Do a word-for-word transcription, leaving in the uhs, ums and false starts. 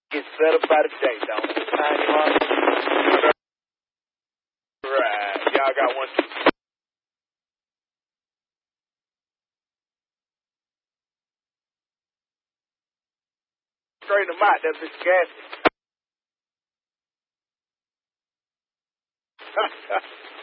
Gets better by the day, don't it? Tiny Mark. Right. Y'all got one. Straighten them out. That's Mister Gassy.